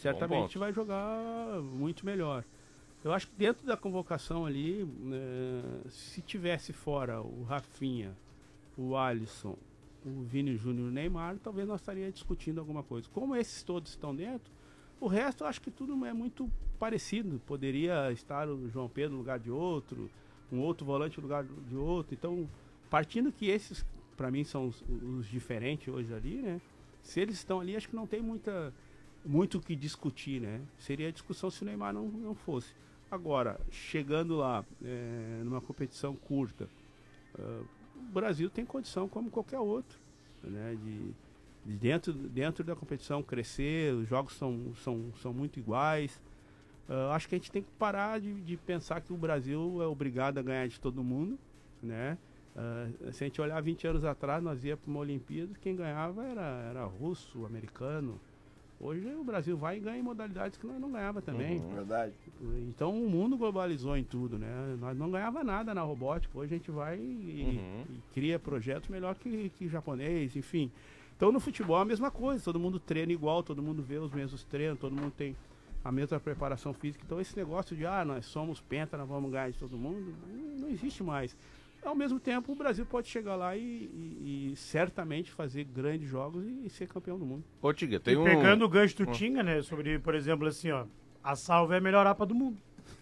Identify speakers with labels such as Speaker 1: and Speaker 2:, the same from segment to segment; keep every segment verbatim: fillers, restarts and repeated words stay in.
Speaker 1: certamente vai jogar muito melhor. Eu acho que dentro da convocação ali, né, se tivesse fora o Rafinha, o Alisson, o Vini Júnior e o Neymar, talvez nós estaríamos discutindo alguma coisa. Como esses todos estão dentro, o resto eu acho que tudo é muito parecido. Poderia estar o João Pedro no lugar de outro, um outro volante no lugar de outro. Então, partindo que esses, para mim, são os, os diferentes hoje ali, né? Se eles estão ali, acho que não tem muita, muito o que discutir, né? Seria a discussão se o Neymar não, não fosse. Agora, chegando lá, é, numa competição curta, uh, o Brasil tem condição como qualquer outro, né? De, de dentro, dentro da competição crescer, os jogos são, são, são muito iguais. Uh, acho que a gente tem que parar de, de pensar que o Brasil é obrigado a ganhar de todo mundo, né? Uh, se a gente olhar vinte anos atrás, nós ia para uma Olimpíada, quem ganhava era, era russo, americano. Hoje o Brasil vai e ganha em modalidades que nós não ganhava também.
Speaker 2: Uhum, verdade.
Speaker 1: Então o mundo globalizou em tudo, né? Nós não ganhava nada na robótica. Hoje a gente vai e, uhum. e cria projetos melhor que, que japonês, enfim. Então no futebol é a mesma coisa. Todo mundo treina igual, todo mundo vê os mesmos treinos, todo mundo tem a mesma preparação física. Então esse negócio de, ah, nós somos penta, nós vamos ganhar de todo mundo, não existe mais. Ao mesmo tempo, o Brasil pode chegar lá e, e, e certamente fazer grandes jogos e, e ser campeão do mundo.
Speaker 3: Ô, Tiga, tem um...
Speaker 4: Pegando o gancho do Tinga, né, sobre, por exemplo, assim, ó, a Salva é a melhor APA do mundo.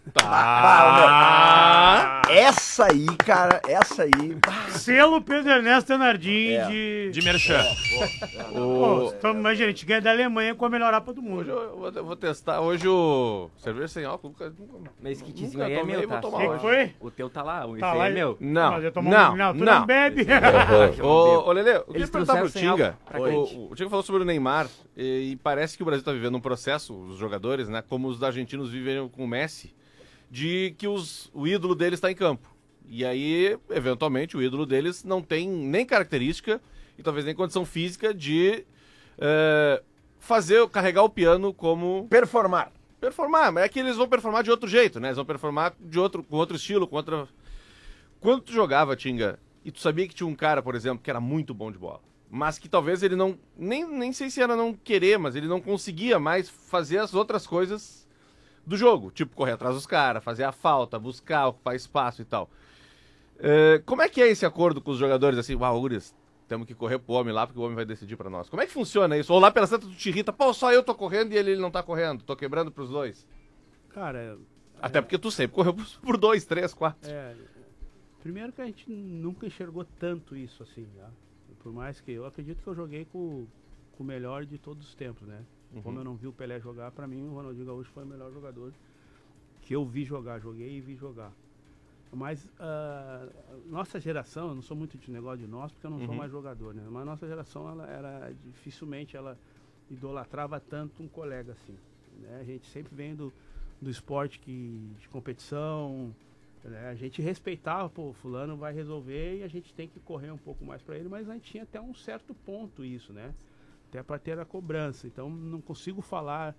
Speaker 2: Tá. Essa aí, cara, essa aí.
Speaker 4: Selo Pedro Ernesto Tenardim
Speaker 2: É.
Speaker 4: de...
Speaker 3: De merchan.
Speaker 4: Pô, então, imagina, a gente ganha da Alemanha com a melhor APA do mundo.
Speaker 3: Hoje eu vou, eu vou testar. Hoje o cerveja sem álcool. Nunca,
Speaker 5: Mas que kitzinho
Speaker 3: nunca
Speaker 5: aí é
Speaker 3: tomei,
Speaker 5: meu,
Speaker 3: vou
Speaker 5: tá?
Speaker 3: tomar
Speaker 4: O que
Speaker 3: hoje.
Speaker 4: que foi?
Speaker 5: O teu tá lá, o
Speaker 4: Tá
Speaker 5: esse
Speaker 4: lá
Speaker 5: aí é
Speaker 4: e-
Speaker 5: meu.
Speaker 3: Não,
Speaker 4: Mas eu tomo
Speaker 3: não,
Speaker 4: um... Não, tu
Speaker 3: não.
Speaker 4: não bebe.
Speaker 3: Ô, ô Lelê, eu queria
Speaker 5: Eles
Speaker 3: perguntar pro
Speaker 5: trouxeram sem
Speaker 3: Tinga.
Speaker 5: álcool pra
Speaker 3: O,
Speaker 5: gente.
Speaker 3: o, o Tinga falou sobre o Neymar e, e parece que o Brasil tá vivendo um processo, os jogadores, né, como os argentinos vivem com o Messi, de que os, o ídolo deles está em campo. E aí, eventualmente, o ídolo deles não tem nem característica e talvez nem condição física de é, fazer, carregar o piano como...
Speaker 2: Performar.
Speaker 3: Performar, mas é que eles vão performar de outro jeito, né? Eles vão performar de outro, com outro estilo, com outra... Quando tu jogava, Tinga, e tu sabia que tinha um cara, por exemplo, que era muito bom de bola, mas que talvez ele não... Nem, nem sei se era não querer, mas ele não conseguia mais fazer as outras coisas do jogo. Tipo, correr atrás dos caras, fazer a falta, buscar, ocupar espaço e tal. É, como é que é esse acordo com os jogadores? Assim, uau, Uris, temos que correr pro homem lá, porque o homem vai decidir pra nós. Como é que funciona isso? Ou lá pela santa tu te irrita, pô, só eu tô correndo e ele, ele não tá correndo. Tô quebrando pros dois.
Speaker 1: Cara,
Speaker 3: Até porque tu sempre correu por, por dois, três, quatro.
Speaker 1: é, primeiro que a gente nunca enxergou tanto isso assim, tá? Por mais que eu acredito que eu joguei com, com o melhor de todos os tempos, né?
Speaker 3: Uhum.
Speaker 1: Como eu não vi o Pelé jogar, pra mim o Ronaldinho Gaúcho foi o melhor jogador que eu vi jogar, joguei e vi jogar. Mas uh, nossa geração, eu não sou muito de negócio de nós, porque eu não
Speaker 3: Uhum.
Speaker 1: sou mais jogador, né? Mas nossa geração, ela era, dificilmente ela idolatrava tanto um colega assim, né? A gente sempre vem do, do esporte que, de competição, né? A gente respeitava, pô, fulano vai resolver e a gente tem que correr um pouco mais para ele, mas a gente tinha até um certo ponto isso, né? Até para ter a cobrança. Então não consigo falar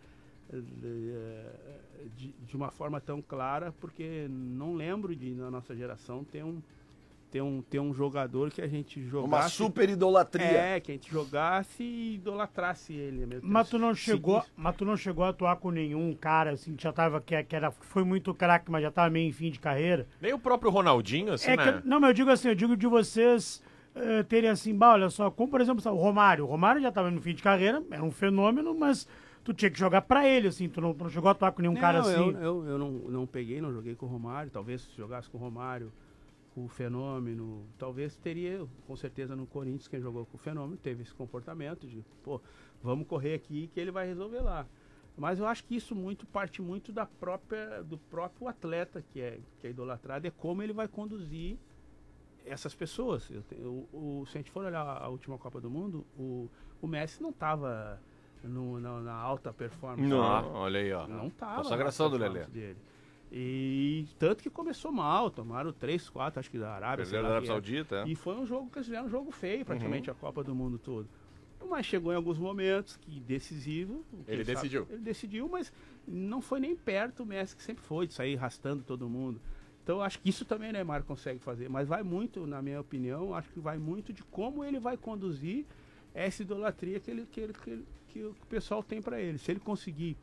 Speaker 1: De, de uma forma tão clara, porque não lembro de, na nossa geração, ter um, ter um, ter um jogador que a gente jogasse...
Speaker 2: Uma super idolatria.
Speaker 1: É, que a gente jogasse e idolatrasse ele. Mesmo.
Speaker 4: Mas tu não chegou, mas tu não chegou a atuar com nenhum cara, assim, que já tava, que, que era, foi muito craque, mas já tava meio em fim de carreira?
Speaker 6: Nem o próprio Ronaldinho, assim,
Speaker 4: É
Speaker 6: né?
Speaker 4: que, não, mas eu digo assim, eu digo de vocês uh, terem assim, bah, olha só, como por exemplo o Romário. O Romário já tava no fim de carreira, era um fenômeno, mas... Tu tinha que jogar pra ele, assim, tu não, tu não chegou a atuar com nenhum
Speaker 1: não,
Speaker 4: cara assim.
Speaker 1: Eu, eu, eu não, não peguei, não joguei com o Romário. Talvez se jogasse com o Romário, com o Fenômeno, talvez teria, com certeza no Corinthians, quem jogou com o Fenômeno, teve esse comportamento de, pô, vamos correr aqui que ele vai resolver lá. Mas eu acho que isso muito parte muito da própria, do próprio atleta que é, que é idolatrado, é como ele vai conduzir essas pessoas. Eu, eu, o, se a gente for olhar a última Copa do Mundo, o, o Messi não estava... No, na, na alta performance.
Speaker 3: Não,
Speaker 1: Ah,
Speaker 3: olha aí, ó.
Speaker 1: não tava.
Speaker 3: Consagração do Lelê.
Speaker 1: Dele. E tanto que começou mal, tomaram três, quatro, acho que da Arábia.
Speaker 3: Perderam da Arábia Saudita, é.
Speaker 1: E foi um jogo que eles fizeram um jogo feio, praticamente, uhum. a Copa do Mundo todo. Mas chegou em alguns momentos que decisivo. Que
Speaker 6: ele decidiu.
Speaker 1: Sabe, ele decidiu, mas não foi nem perto o Messi, que sempre foi, de sair arrastando todo mundo. Então acho que isso também o Neymar consegue fazer. Mas vai muito, na minha opinião, acho que vai muito de como ele vai conduzir essa idolatria que, ele, que, ele, que, ele, que o pessoal tem para ele. Se ele conseguir